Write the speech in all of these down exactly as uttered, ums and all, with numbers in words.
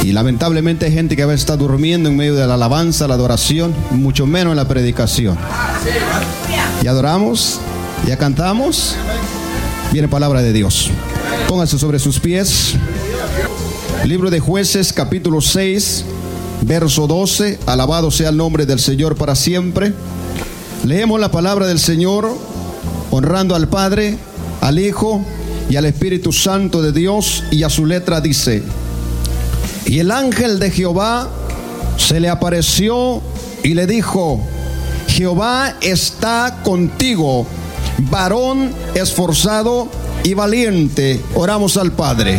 Y lamentablemente hay gente que a veces está durmiendo en medio de la alabanza, la adoración, mucho menos en la predicación. Ya adoramos, ya cantamos. Viene palabra de Dios. Pónganse sobre sus pies. Libro de Jueces, capítulo seis, verso doce. Alabado sea el nombre del Señor para siempre. Leemos la palabra del Señor, honrando al Padre, al Hijo y al Espíritu Santo de Dios. Y a su letra dice: y el ángel de Jehová se le apareció y le dijo: Jehová está contigo, varón esforzado y valiente. Oramos al Padre.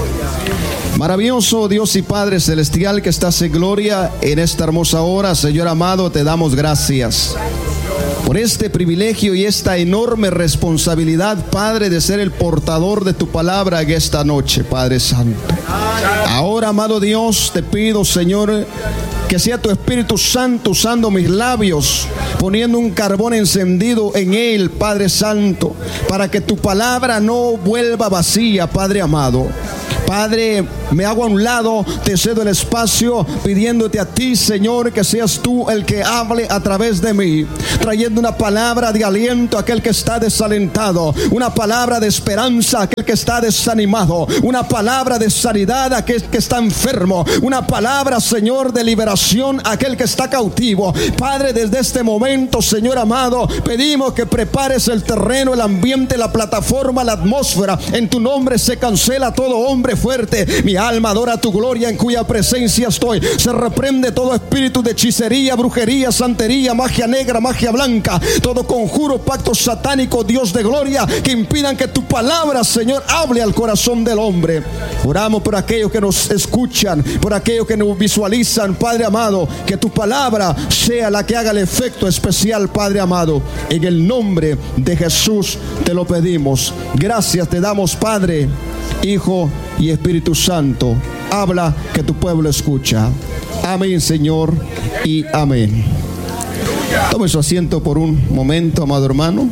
Maravilloso Dios y Padre celestial que estás en gloria en esta hermosa hora, Señor amado, te damos gracias por este privilegio y esta enorme responsabilidad, Padre, de ser el portador de tu palabra en esta noche, Padre Santo. Ahora, amado Dios, te pido, Señor, que sea tu Espíritu Santo usando mis labios, poniendo un carbón encendido en él, Padre Santo, para que tu palabra no vuelva vacía, Padre amado. Padre, me hago a un lado, te cedo el espacio, pidiéndote a ti, Señor, que seas tú el que hable a través de mí, trayendo una palabra de aliento a aquel que está desalentado, una palabra de esperanza a aquel que está desanimado, una palabra de sanidad a aquel que está enfermo, una palabra, Señor, de liberación a aquel que está cautivo. Padre, desde este momento, Señor amado, pedimos que prepares el terreno, el ambiente, la plataforma, la atmósfera. En tu nombre se cancela todo hombre fuerte. Mi alma adora tu gloria en cuya presencia estoy. Se reprende todo espíritu de hechicería, brujería, santería, magia negra, magia blanca, todo conjuro, pacto satánico, Dios de gloria, que impidan que tu palabra, Señor, hable al corazón del hombre. Oramos por aquellos que nos escuchan, por aquellos que nos visualizan, Padre amado, que tu palabra sea la que haga el efecto especial, Padre amado. En el nombre de Jesús te lo pedimos. Gracias te damos, Padre, Hijo y Espíritu Santo. Habla, que tu pueblo escucha. Amén, Señor, y amén. Tome su asiento por un momento, amado hermano,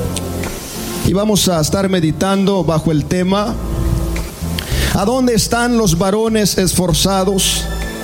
y vamos a estar meditando bajo el tema: ¿a dónde están los varones esforzados?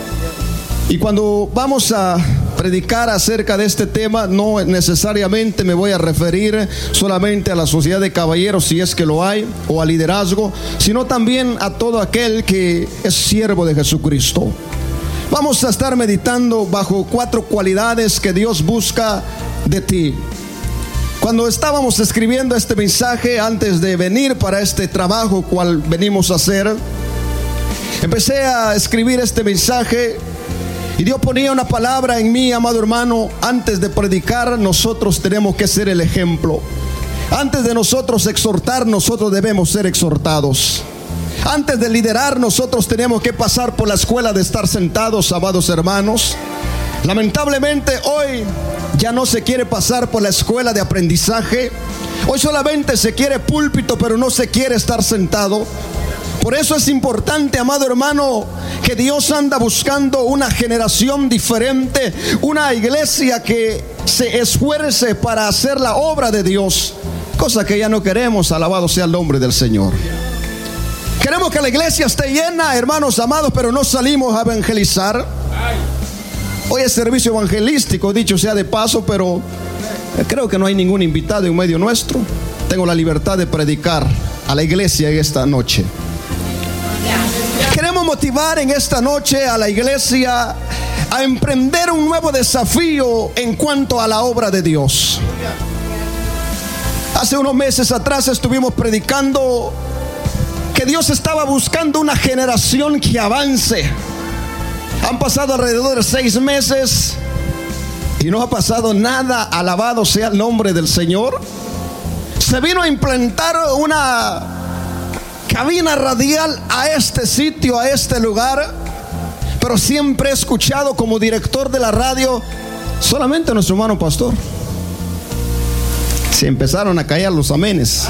Y cuando vamos a predicar acerca de este tema, no necesariamente me voy a referir solamente a la sociedad de caballeros, si es que lo hay, o al liderazgo, sino también a todo aquel que es siervo de Jesucristo. Vamos a estar meditando bajo cuatro cualidades que Dios busca de ti. Cuando estábamos escribiendo este mensaje, antes de venir para este trabajo cual venimos a hacer, empecé a escribir este mensaje y Dios ponía una palabra en mí, amado hermano. Antes de predicar, nosotros tenemos que ser el ejemplo. Antes de nosotros exhortar, nosotros debemos ser exhortados. Antes de liderar, nosotros tenemos que pasar por la escuela de estar sentados, amados hermanos. Lamentablemente hoy ya no se quiere pasar por la escuela de aprendizaje. Hoy solamente se quiere púlpito, pero no se quiere estar sentado. Por eso es importante, amado hermano, que Dios anda buscando una generación diferente, una iglesia que se esfuerce para hacer la obra de Dios, cosa que ya no queremos. Alabado sea el nombre del Señor. Queremos que la iglesia esté llena, hermanos amados, pero no salimos a evangelizar. Hoy es servicio evangelístico, dicho sea de paso, pero creo que no hay ningún invitado en medio nuestro. Tengo la libertad de predicar a la iglesia en esta noche. Queremos motivar en esta noche a la iglesia a emprender un nuevo desafío en cuanto a la obra de Dios. Hace unos meses atrás estuvimos predicando que Dios estaba buscando una generación que avance. Han pasado alrededor de seis meses y no ha pasado nada. Alabado sea el nombre del Señor. Se vino a implantar una cabina radial a este sitio, a este lugar, pero siempre he escuchado como director de la radio solamente a nuestro hermano pastor. Se empezaron a caer los amenes.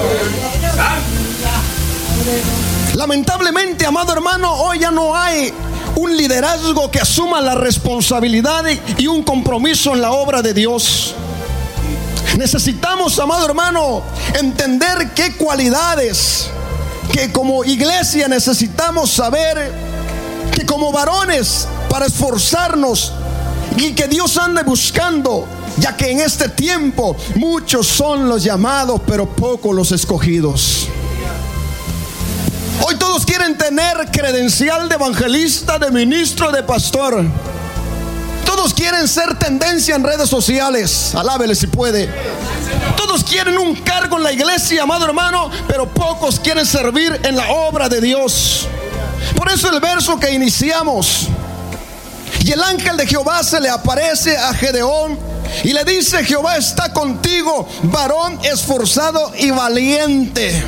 Lamentablemente, amado hermano, hoy ya no hay un liderazgo que asuma la responsabilidad y un compromiso en la obra de Dios. Necesitamos, amado hermano, entender qué cualidades que como iglesia necesitamos saber que como varones, para esforzarnos, y que Dios ande buscando, ya que en este tiempo muchos son los llamados, pero pocos los escogidos. Hoy todos quieren tener credencial de evangelista, de ministro, de pastor. Todos quieren ser tendencia en redes sociales. Alábele si puede. Todos quieren un cargo en la iglesia, amado hermano, pero pocos quieren servir en la obra de Dios. Por eso el verso que iniciamos: y el ángel de Jehová se le aparece a Gedeón y le dice: Jehová está contigo, varón esforzado y valiente.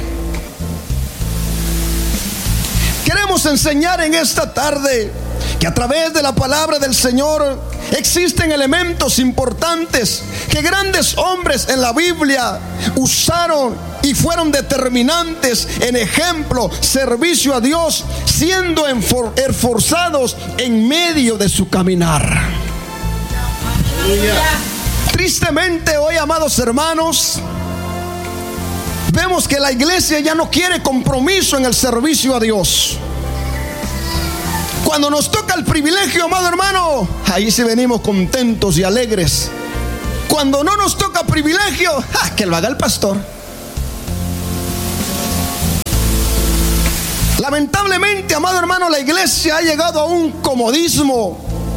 Queremos enseñar en esta tarde que a través de la palabra del Señor existen elementos importantes que grandes hombres en la Biblia usaron y fueron determinantes en ejemplo, servicio a Dios, siendo esforzados en medio de su caminar. Aleluya. Tristemente hoy, amados hermanos, vemos que la iglesia ya no quiere compromiso en el servicio a Dios. Cuando nos toca el privilegio, amado hermano, ahí sí venimos contentos y alegres. Cuando no nos toca privilegio, ¡ja!, que lo haga el pastor. Lamentablemente, amado hermano, la iglesia ha llegado a un comodismo.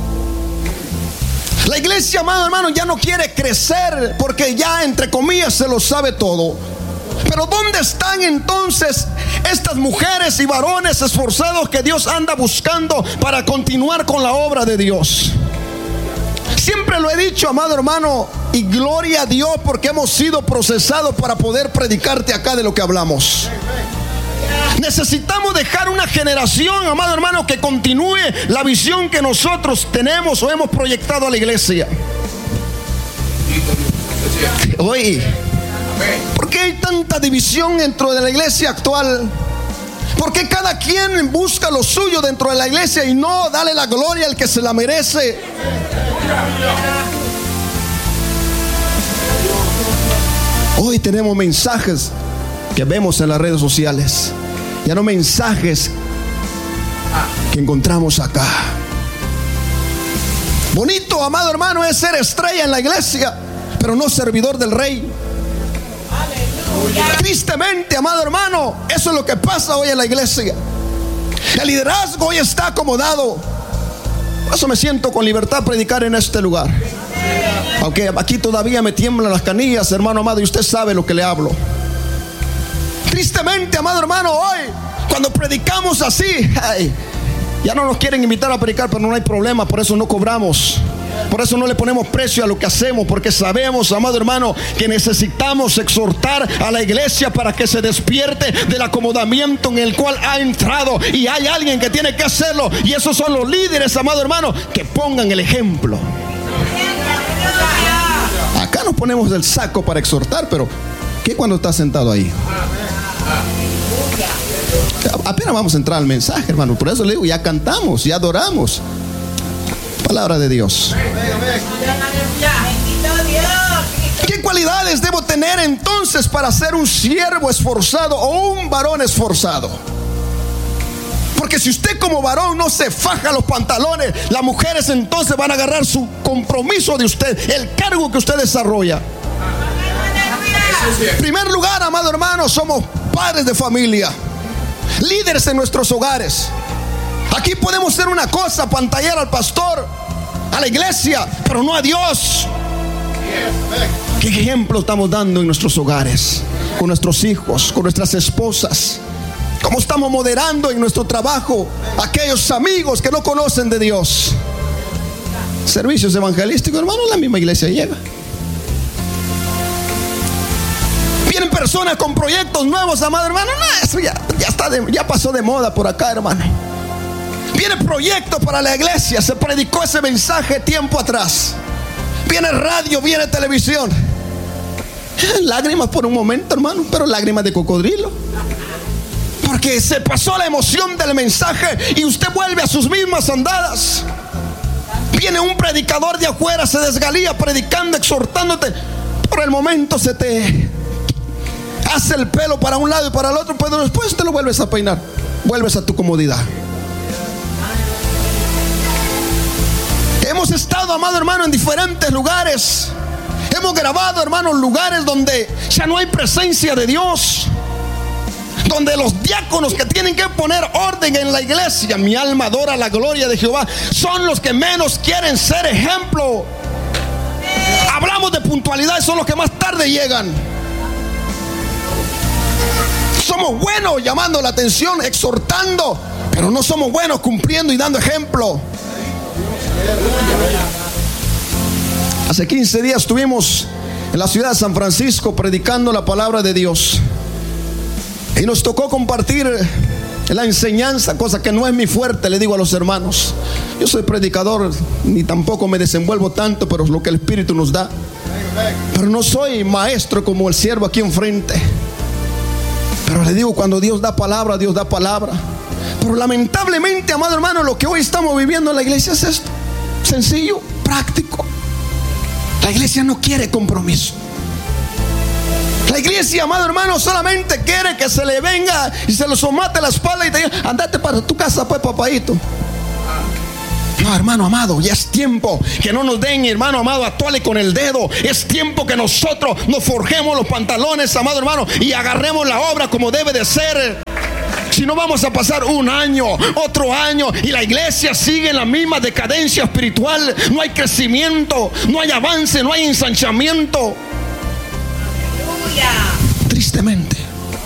La iglesia, amado hermano, ya no quiere crecer porque ya, entre comillas, se lo sabe todo. Pero ¿dónde están entonces estas mujeres y varones esforzados que Dios anda buscando para continuar con la obra de Dios? Siempre lo he dicho, amado hermano, y gloria a Dios porque hemos sido procesados para poder predicarte acá de lo que hablamos. Necesitamos dejar una generación, amado hermano, que continúe la visión que nosotros tenemos o hemos proyectado a la iglesia. Hoy, ¿por qué hay tanta división dentro de la iglesia actual? ¿Por qué cada quien busca lo suyo dentro de la iglesia y no dale la gloria al que se la merece? Hoy tenemos mensajes que vemos en las redes sociales, ya no mensajes que encontramos acá. Bonito, amado hermano, es ser estrella en la iglesia, pero no servidor del rey. Tristemente, amado hermano, eso es lo que pasa hoy en la iglesia. El liderazgo hoy está acomodado. Por eso me siento con libertad a predicar en este lugar, aunque aquí todavía me tiemblan las canillas, hermano amado, y usted sabe lo que le hablo. Tristemente, amado hermano, hoy cuando predicamos así, ay, ya no nos quieren invitar a predicar, pero no hay problema, por eso no cobramos. Por eso no le ponemos precio a lo que hacemos, porque sabemos, amado hermano, que necesitamos exhortar a la iglesia para que se despierte del acomodamiento en el cual ha entrado. Y hay alguien que tiene que hacerlo, y esos son los líderes, amado hermano, que pongan el ejemplo. Acá nos ponemos el saco para exhortar, pero ¿qué cuando estás sentado ahí? Apenas vamos a entrar al mensaje, hermano. Por eso le digo, ya cantamos, ya adoramos. Palabra de Dios. ¿Qué cualidades debo tener entonces para ser un siervo esforzado o un varón esforzado? Porque si usted como varón no se faja los pantalones, las mujeres entonces van a agarrar su compromiso de usted, el cargo que usted desarrolla. En primer lugar, amado hermano, somos padres de familia, líderes en nuestros hogares. Aquí podemos hacer una cosa, pantallar al pastor, a la iglesia, pero no a Dios. ¿Qué ejemplo estamos dando en nuestros hogares? Con nuestros hijos, con nuestras esposas. ¿Cómo estamos moderando en nuestro trabajo a aquellos amigos que no conocen de Dios? Servicios evangelísticos, hermano, la misma iglesia llega. Vienen personas con proyectos nuevos, amado hermano. No, eso ya, ya, está de, ya pasó de moda por acá, hermano. Viene proyecto para la iglesia. Se predicó ese mensaje tiempo atrás. Viene radio, viene televisión. Lágrimas por un momento, hermano, pero lágrimas de cocodrilo. Porque se pasó la emoción del mensaje y usted vuelve a sus mismas andadas. Viene un predicador de afuera, se desgalía predicando, exhortándote. Por el momento se te hace el pelo para un lado y para el otro, pero después te lo vuelves a peinar. Vuelves a tu comodidad. Hemos estado, amado hermano, en diferentes lugares. Hemos grabado, hermanos, lugares donde ya no hay presencia de Dios, donde los diáconos que tienen que poner orden en la iglesia, mi alma adora la gloria de Jehová, son los que menos quieren ser ejemplo. Hablamos de puntualidad, son los que más tarde llegan. Somos buenos llamando la atención, exhortando, pero no somos buenos cumpliendo y dando ejemplo. Hace quince días estuvimos en la ciudad de San Francisco predicando la palabra de Dios. Y nos tocó compartir la enseñanza, cosa que no es mi fuerte, le digo a los hermanos. Yo soy predicador, ni tampoco me desenvuelvo tanto, pero es lo que el Espíritu nos da. Pero no soy maestro como el siervo aquí enfrente. Pero le digo, cuando Dios da palabra, Dios da palabra. Pero lamentablemente, amado hermano, lo que hoy estamos viviendo en la iglesia es esto: sencillo, práctico. La iglesia no quiere compromiso. La iglesia, amado hermano, solamente quiere que se le venga y se le somate la espalda y te diga: andate para tu casa, pues, papadito. No, hermano amado, ya es tiempo que no nos den, hermano amado, atole con el dedo. Es tiempo que nosotros nos forjemos los pantalones, amado hermano, y agarremos la obra como debe de ser. Si no, vamos a pasar un año, otro año, y la iglesia sigue en la misma decadencia espiritual. No hay crecimiento, no hay avance, no hay ensanchamiento. Tristemente.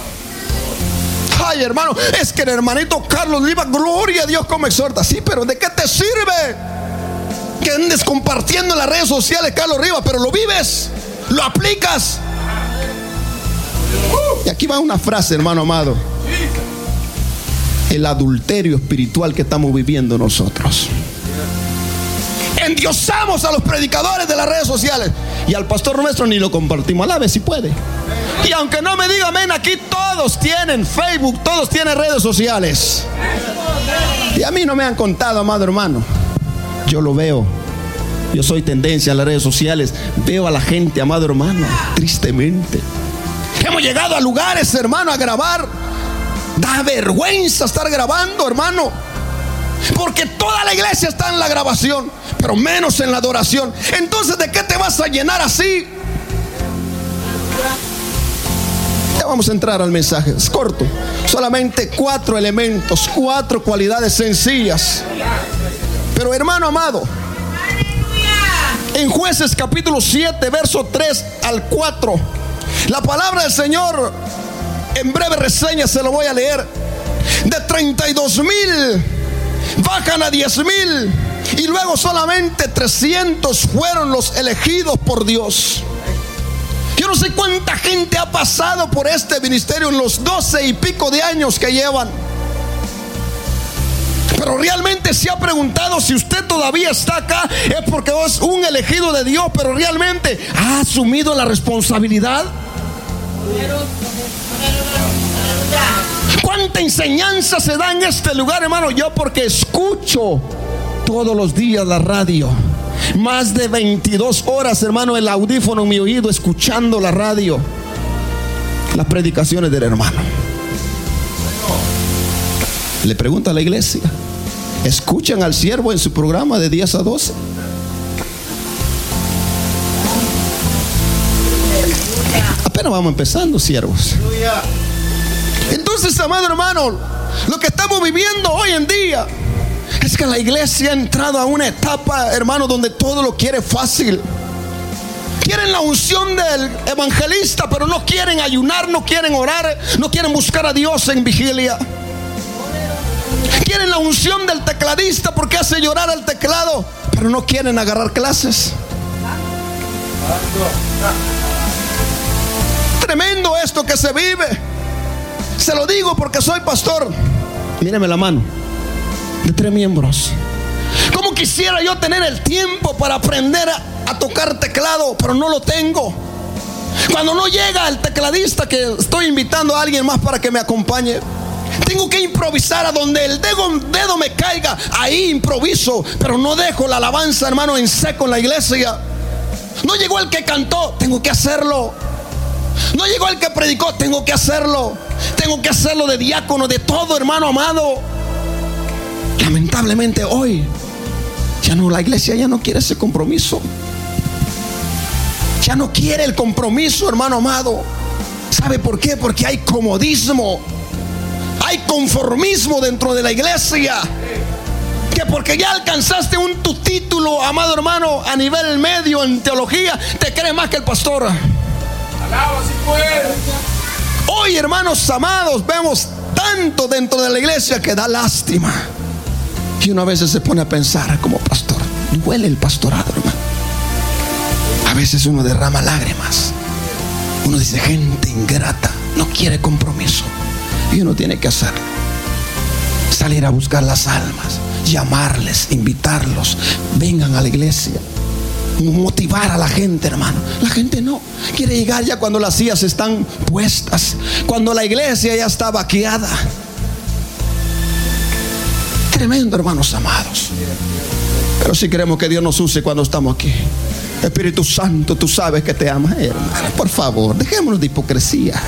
Ay, hermano, es que el hermanito Carlos Riva, gloria a Dios como exhorta. Sí, pero ¿de qué te sirve que andes compartiendo en las redes sociales Carlos Riva, pero lo vives, lo aplicas? Uh, y aquí va una frase, hermano amado: el adulterio espiritual que estamos viviendo nosotros. Endiosamos a los predicadores de las redes sociales y al pastor nuestro ni lo compartimos. Alabe si puede. Y aunque no me diga amén, aquí todos tienen Facebook, todos tienen redes sociales. Y a mí no me han contado, amado hermano. Yo lo veo. Yo soy tendencia en las redes sociales. Veo a la gente, amado hermano, tristemente. Hemos llegado a lugares, hermano, a grabar. Da vergüenza estar grabando, hermano, porque toda la iglesia está en la grabación, pero menos en la adoración. Entonces, ¿de qué te vas a llenar así? Ya vamos a entrar al mensaje, es corto. Solamente cuatro elementos, cuatro cualidades sencillas. Pero, hermano amado, en Jueces capítulo siete, verso tres al cuatro, la palabra del Señor, en breve reseña se lo voy a leer. De treinta y dos mil bajan a diez mil, y luego solamente trescientos fueron los elegidos por Dios. Yo no sé cuánta gente ha pasado por este ministerio en los doce y pico de años que llevan, pero realmente se ha preguntado: si usted todavía está acá, es porque es un elegido de Dios, pero realmente ha asumido la responsabilidad. ¿Cuánta enseñanza se da en este lugar, hermano? Yo, porque escucho todos los días la radio, más de veintidós horas, hermano, el audífono en mi oído, escuchando la radio, las predicaciones del hermano. Le pregunta a la iglesia: ¿escuchan al siervo en su programa de diez a doce? Apenas vamos empezando, siervos. Entonces, amado hermano, lo que estamos viviendo hoy en día es que la iglesia ha entrado a una etapa, hermano, donde todo lo quiere fácil. Quieren la unción del evangelista, pero no quieren ayunar, no quieren orar, no quieren buscar a Dios en vigilia. Quieren la unción del tecladista porque hace llorar al teclado, pero no quieren agarrar clases. Tremendo esto que se vive. Se lo digo porque soy pastor. Míreme la mano, de tres miembros. ¿Cómo quisiera yo tener el tiempo para aprender a, a tocar teclado? Pero no lo tengo. Cuando no llega el tecladista, que estoy invitando a alguien más para que me acompañe, tengo que improvisar a donde el dedo, dedo me caiga. Ahí improviso, pero no dejo la alabanza, hermano, en seco en la iglesia. No llegó el que cantó, tengo que hacerlo. No llegó el que predicó, tengo que hacerlo. Tengo que hacerlo de diácono, de todo, hermano amado. Lamentablemente hoy Ya no, la iglesia ya no quiere ese compromiso. Ya no quiere el compromiso, hermano amado. ¿Sabe por qué? Porque hay comodismo, hay conformismo dentro de la iglesia. Que porque ya alcanzaste un tu título, amado hermano, a nivel medio en teología, te crees más que el pastor. Alaba si puede. Hoy, hermanos amados, vemos tanto dentro de la iglesia que da lástima. Y uno a veces se pone a pensar como pastor, duele el pastorado, hermano. A veces uno derrama lágrimas. Uno dice, gente ingrata, no quiere compromiso. Y uno tiene que hacerlo. Salir a buscar las almas, llamarles, invitarlos, vengan a la iglesia, motivar a la gente, hermano. La gente no quiere llegar ya cuando las sillas están puestas, cuando la iglesia ya está vaqueada. Tremendo, hermanos amados. Pero si queremos que Dios nos use cuando estamos aquí. Espíritu Santo, tú sabes que te amas, hermano. Por favor, dejémonos de hipocresía.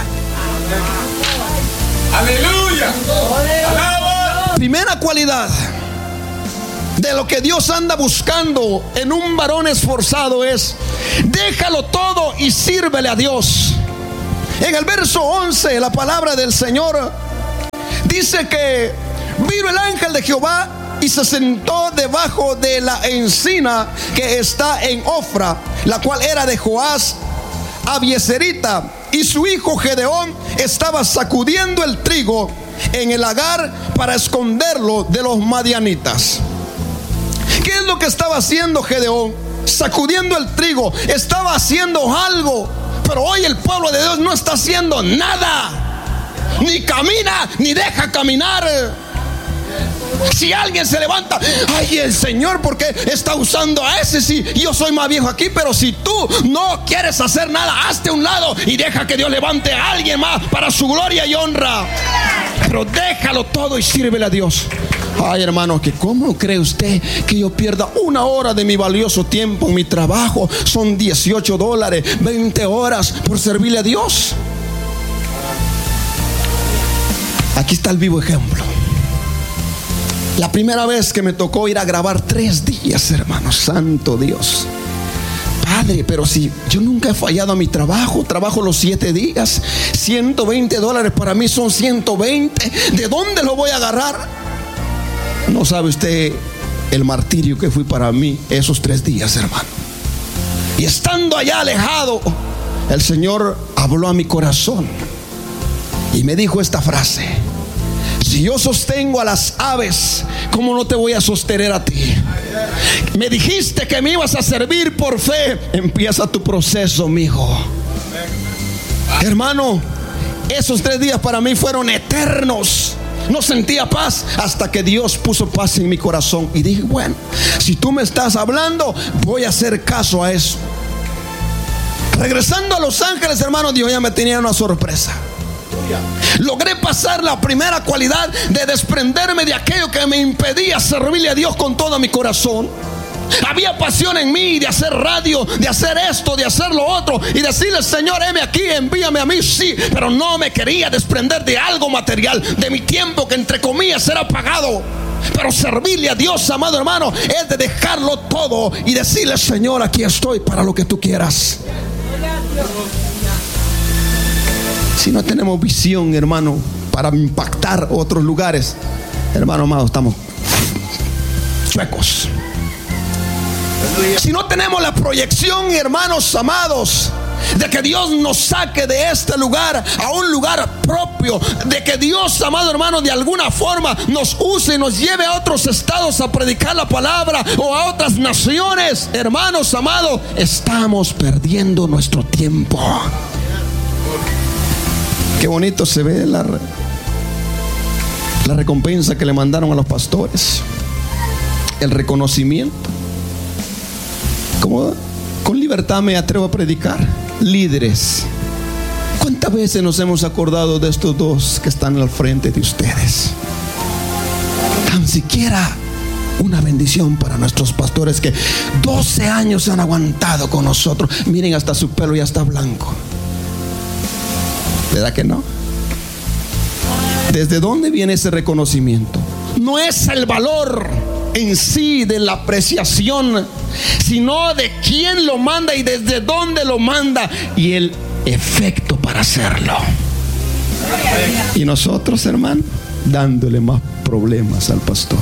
Aleluya. Alaba. Primera cualidad de lo que Dios anda buscando en un varón esforzado es: déjalo todo y sírvele a Dios. En el verso once, la palabra del Señor dice que vino el ángel de Jehová y se sentó debajo de la encina que está en Ofra, la cual era de Joás Abieserita, y su hijo Gedeón estaba sacudiendo el trigo en el lagar para esconderlo de los madianitas. ¿Qué es lo que estaba haciendo Gedeón? Sacudiendo el trigo. Estaba haciendo algo, pero hoy el pueblo de Dios no está haciendo nada. Ni camina, ni deja caminar. Si alguien se levanta, ay, el Señor, ¿por qué está usando a ese? Si yo soy más viejo aquí. Pero si tú no quieres hacer nada, hazte a un lado y deja que Dios levante a alguien más para su gloria y honra. Pero déjalo todo y sírvele a Dios. Ay, hermano, que ¿cómo cree usted que yo pierda una hora de mi valioso tiempo en mi trabajo? Son dieciocho dólares, veinte horas por servirle a Dios. Aquí está el vivo ejemplo. La primera vez que me tocó ir a grabar tres días, hermano, santo Dios. Padre, pero si yo nunca he fallado a mi trabajo, trabajo los siete días, ciento veinte dólares para mí son ciento veinte. ¿De dónde lo voy a agarrar? No sabe usted el martirio que fui para mí esos tres días, hermano. Y estando allá alejado, el Señor habló a mi corazón y me dijo esta frase: si yo sostengo a las aves, ¿cómo no te voy a sostener a ti? Me dijiste que me ibas a servir por fe. Empieza tu proceso, mijo. Hermano, esos tres días para mí fueron eternos. No sentía paz hasta que Dios puso paz en mi corazón. Y dije, bueno, si tú me estás hablando, voy a hacer caso a eso. Regresando a Los Ángeles, hermano, Dios ya me tenía una sorpresa. Logré pasar la primera cualidad de desprenderme de aquello que me impedía servirle a Dios con todo mi corazón. Había pasión en mí de hacer radio, de hacer esto, de hacer lo otro, y decirle, Señor, heme aquí, envíame a mí, sí. Pero no me quería desprender de algo material, de mi tiempo que entre comillas era pagado. Pero servirle a Dios, amado hermano, es de dejarlo todo y decirle, Señor, aquí estoy para lo que tú quieras. Si no tenemos visión, hermano, para impactar otros lugares, hermano amado, estamos chuecos. Si no tenemos la proyección, hermanos amados, de que Dios nos saque de este lugar a un lugar propio, de que Dios, amado hermano, de alguna forma nos use y nos lleve a otros estados a predicar la palabra, o a otras naciones, hermanos amados, estamos perdiendo nuestro tiempo. Qué bonito se ve la, la recompensa que le mandaron a los pastores, el reconocimiento. Como con libertad me atrevo a predicar. Líderes, ¿cuántas veces nos hemos acordado de estos dos que están al frente de ustedes? Tan siquiera una bendición para nuestros pastores que doce años han aguantado con nosotros. Miren, hasta su pelo ya está blanco. ¿Verdad que no? ¿Desde dónde viene ese reconocimiento? No es el valor, en sí de la apreciación, sino de quién lo manda y desde dónde lo manda y el efecto para hacerlo. Y nosotros, hermano, dándole más problemas al pastor.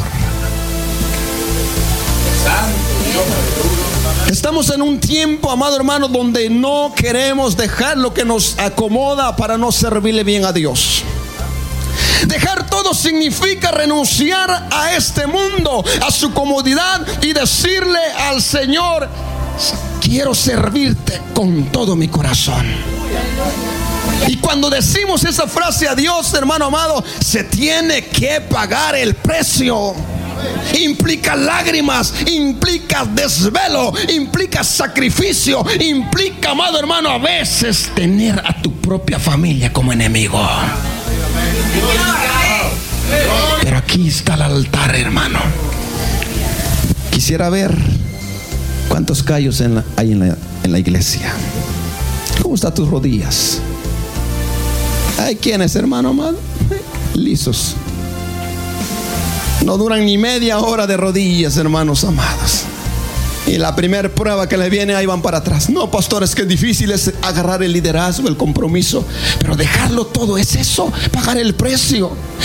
Estamos en un tiempo, amado hermano, donde no queremos dejar lo que nos acomoda para no servirle bien a Dios. Dejar todo significa renunciar a este mundo, a su comodidad y decirle al Señor: quiero servirte con todo mi corazón. Y cuando decimos esa frase a Dios, hermano amado, se tiene que pagar el precio. Implica lágrimas, implica desvelo, implica sacrificio, implica, amado hermano, a veces tener a tu propia familia como enemigo. Pero aquí está el altar, hermano. Quisiera ver cuántos callos en la, hay en la, en la iglesia. ¿Cómo están tus rodillas? Hay quienes, hermano amado, lisos. No duran ni media hora de rodillas, hermanos amados. Y la primera prueba que le viene, ahí van para atrás. No, pastor, es que difícil es agarrar el liderazgo, el compromiso. Pero dejarlo todo es eso, pagar el precio.